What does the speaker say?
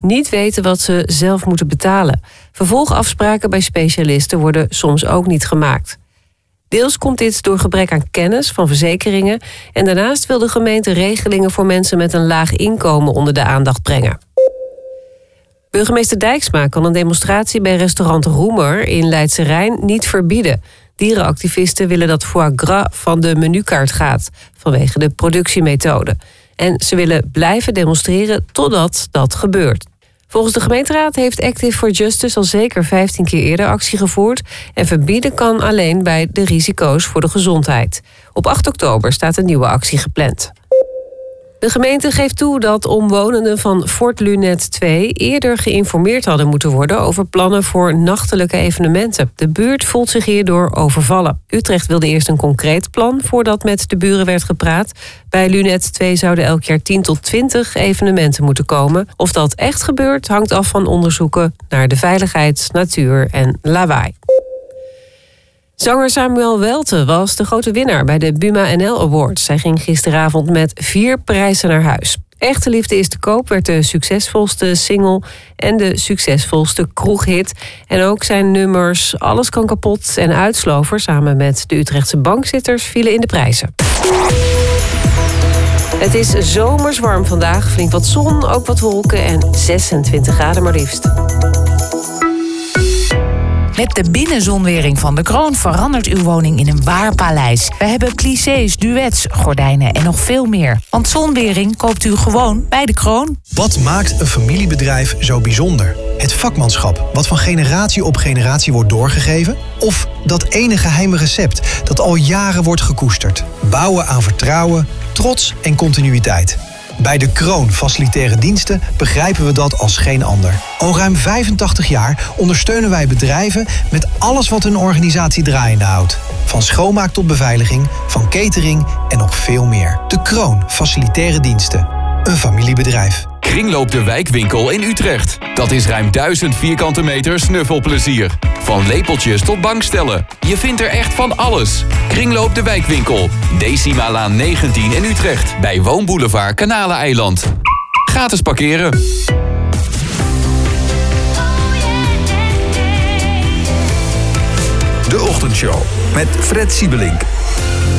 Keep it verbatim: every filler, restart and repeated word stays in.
niet weten wat ze zelf moeten betalen. Vervolgafspraken bij specialisten worden soms ook niet gemaakt. Deels komt dit door gebrek aan kennis van verzekeringen en daarnaast wil de gemeente regelingen voor mensen met een laag inkomen onder de aandacht brengen. Burgemeester Dijksma kan een demonstratie bij restaurant Roemer in Leidse Rijn niet verbieden. Dierenactivisten willen dat foie gras van de menukaart gaat, vanwege de productiemethode. En ze willen blijven demonstreren totdat dat gebeurt. Volgens de gemeenteraad heeft Active for Justice al zeker vijftien keer eerder actie gevoerd. En verbieden kan alleen bij de risico's voor de gezondheid. Op acht oktober staat een nieuwe actie gepland. De gemeente geeft toe dat omwonenden van Fort Lunet twee eerder geïnformeerd hadden moeten worden over plannen voor nachtelijke evenementen. De buurt voelt zich hierdoor overvallen. Utrecht wilde eerst een concreet plan voordat met de buren werd gepraat. Bij Lunet twee zouden elk jaar tien tot twintig evenementen moeten komen. Of dat echt gebeurt hangt af van onderzoeken naar de veiligheid, natuur en lawaai. Zanger Samuel Welte was de grote winnaar bij de Buma N L Awards. Hij ging gisteravond met vier prijzen naar huis. Echte Liefde is te koop werd de succesvolste single en de succesvolste kroeghit. En ook zijn nummers Alles kan kapot en Uitslover samen met de Utrechtse bankzitters vielen in de prijzen. Het is zomers warm vandaag, flink wat zon, ook wat wolken en zesentwintig graden maar liefst. Met de binnenzonwering van de Kroon verandert uw woning in een waar paleis. We hebben plissés, duets, gordijnen en nog veel meer. Want zonwering koopt u gewoon bij de Kroon. Wat maakt een familiebedrijf zo bijzonder? Het vakmanschap, wat van generatie op generatie wordt doorgegeven? Of dat ene geheime recept dat al jaren wordt gekoesterd? Bouwen aan vertrouwen, trots en continuïteit. Bij de Kroon Facilitaire Diensten begrijpen we dat als geen ander. Al ruim vijfentachtig jaar ondersteunen wij bedrijven met alles wat hun organisatie draaiende houdt. Van schoonmaak tot beveiliging, van catering en nog veel meer. De Kroon Facilitaire Diensten. Een familiebedrijf. Kringloop de Wijkwinkel in Utrecht. Dat is ruim duizend vierkante meter snuffelplezier. Van lepeltjes tot bankstellen. Je vindt er echt van alles. Kringloop de Wijkwinkel. Decimalaan negentien in Utrecht. Bij Woonboulevard Kanaleneiland. Gratis parkeren. De Ochtendshow met Fred Siebelink